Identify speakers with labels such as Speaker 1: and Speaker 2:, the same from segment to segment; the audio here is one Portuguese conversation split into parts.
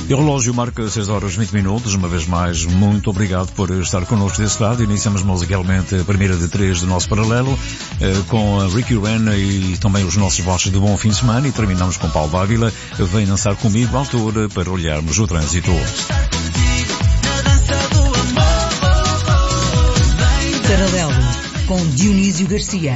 Speaker 1: E o relógio marca 6 horas 20 minutos. Uma vez mais, muito obrigado por estar connosco desse lado. Iniciamos musicalmente a primeira de 3 do nosso paralelo, com Ricky Ren e também os nossos votos de bom fim de semana, e terminamos com Paulo Dávila. Vem dançar comigo à altura para olharmos o trânsito.
Speaker 2: Paralelo com Dionísio Garcia.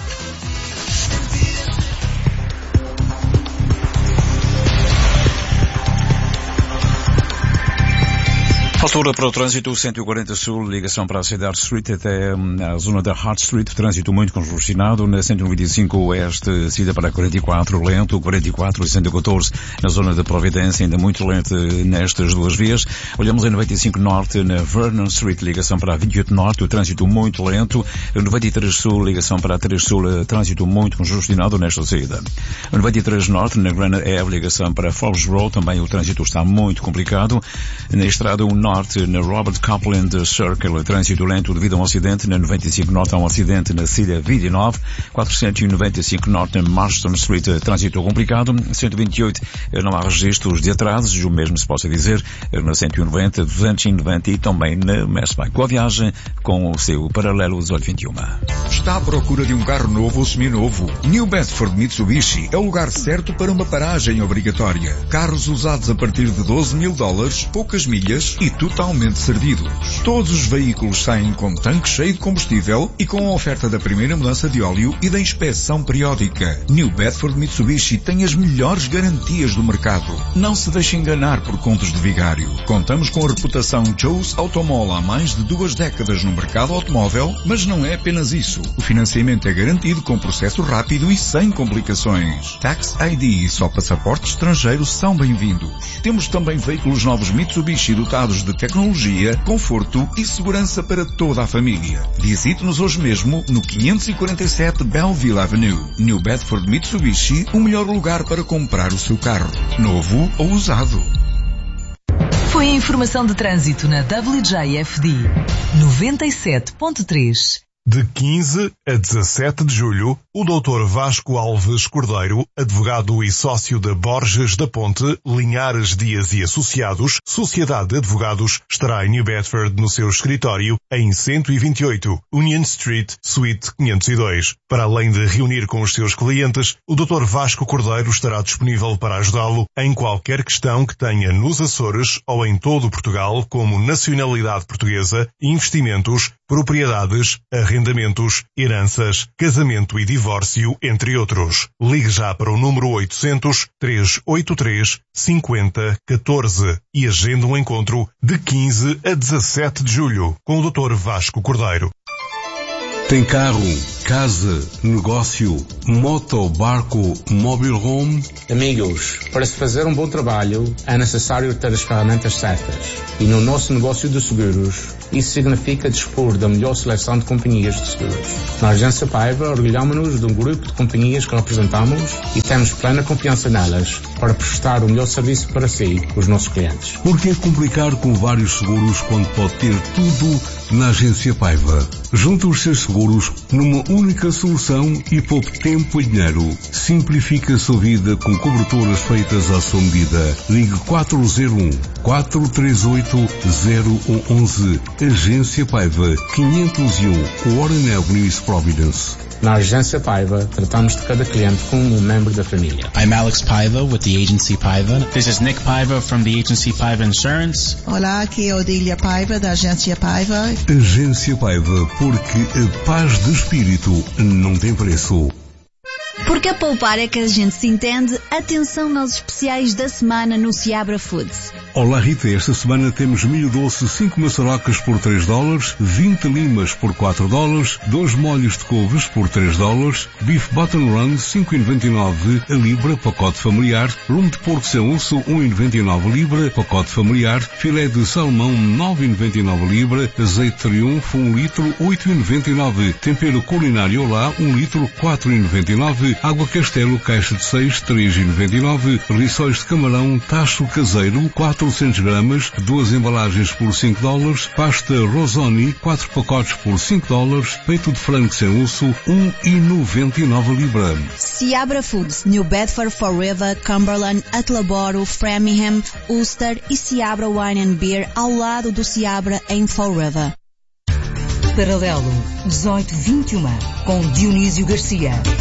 Speaker 1: Altura para o trânsito, 140 Sul, ligação para a Cedar Street até a zona da Hart Street, trânsito muito congestionado. Na 195 Oeste, saída para 44, lento, 44 e 114 na zona da Providência, ainda muito lento nestas duas vias. Olhamos a 95 Norte, na Vernon Street, ligação para a 28 Norte, o trânsito muito lento. 93 Sul, ligação para a 3 Sul, trânsito muito congestionado nesta saída. 93 Norte, na Grand Ave, ligação para Forbes Road, também o trânsito está muito complicado. Na estrada Norte, na Robert Copeland Circle, trânsito lento devido a um acidente. Na 95 Norte há um acidente na Cília 29, 495 Norte na Marston Street, trânsito complicado. 128 não há registros de atrasos, o mesmo se possa dizer na 190, 290 e também na Messbike. Boa viagem com o seu paralelo 1821.
Speaker 3: Está à procura de um carro novo ou seminovo? New Bedford Mitsubishi é o lugar certo para uma paragem obrigatória. Carros usados a partir de $12.000, poucas milhas e totalmente servidos. Todos os veículos saem com tanque cheio de combustível e com a oferta da primeira mudança de óleo e da inspeção periódica. New Bedford Mitsubishi tem as melhores garantias do mercado. Não se deixe enganar por contos de vigário. Contamos com a reputação Joe's Automall há mais de 2 décadas no mercado automóvel, mas não é apenas isso. O financiamento é garantido com processo rápido e sem complicações. Tax ID e só passaportes estrangeiros são bem-vindos. Temos também veículos novos Mitsubishi dotados de tecnologia, conforto e segurança para toda a família. Visite-nos hoje mesmo no 547 Belleville Avenue. New Bedford Mitsubishi, o melhor lugar para comprar o seu carro, novo ou usado.
Speaker 2: Foi a informação de trânsito na WJFD 97.3.
Speaker 4: De 15 a 17 de julho, o Dr. Vasco Alves Cordeiro, advogado e sócio da Borges da Ponte, Linhares Dias e Associados, Sociedade de Advogados, estará em New Bedford no seu escritório em 128 Union Street, Suite 502. Para além de reunir com os seus clientes, o Dr. Vasco Cordeiro estará disponível para ajudá-lo em qualquer questão que tenha nos Açores ou em todo Portugal, como nacionalidade portuguesa, investimentos, propriedades, arrendamentos, heranças, casamento e divórcio, entre outros. Ligue já para o número 800-383-5014 e agende um encontro de 15 a 17 de julho com o Dr. Vasco Cordeiro.
Speaker 5: Tem carro, casa, negócio, moto, barco, mobile home?
Speaker 6: Amigos, para se fazer um bom trabalho é necessário ter as ferramentas certas. E no nosso negócio de seguros, isso significa dispor da melhor seleção de companhias de seguros. Na Agência Paiva, orgulhamos-nos de um grupo de companhias que representamos e temos plena confiança nelas para prestar o melhor serviço para si, os nossos clientes.
Speaker 5: Por que complicar com vários seguros quando pode ter tudo na Agência Paiva? Junte os seus seguros numa única solução e poupe tempo e dinheiro. Simplifique a sua vida com coberturas feitas à sua medida. Ligue 401-438-0111. Agência Paiva, 501 Warren Avenue, East Providence.
Speaker 6: Na Agência Paiva, tratamos de cada cliente como um membro da família.
Speaker 7: I'm Alex Paiva with the Agency Paiva. This is Nick Paiva from the Agency Paiva Insurance.
Speaker 8: Olá, aqui é Odília Paiva da Agência Paiva.
Speaker 5: Agência Paiva, porque a paz de espírito não tem preço.
Speaker 9: Porque a poupar é que a gente se entende, atenção aos especiais da semana no Seabra Foods.
Speaker 5: Olá Rita, esta semana temos milho doce 5 maçarocas por $3, 20 limas por $4, 2 molhos de couves por $3, bife button run 5,99 a libra, pacote familiar, rumo de porco sem osso 1,99 libra, pacote familiar, filé de salmão 9,99 libra, azeite triunfo 1 litro 8,99, tempero culinário lá 1 litro 4,99, Água Castelo, caixa de 6, 3,99. Rissóis de camarão, tacho caseiro, 400 gramas, 2 embalagens por $5. Pasta Rosoni, 4 pacotes por $5. Peito de frango sem osso, 1,99 libra.
Speaker 9: Seabra Foods, New Bedford, Fall River, Cumberland, Attleboro, Framingham, Ulster e Seabra Wine and Beer ao lado do Seabra em Fall River.
Speaker 2: Paralelo 1821 com Dionísio Garcia.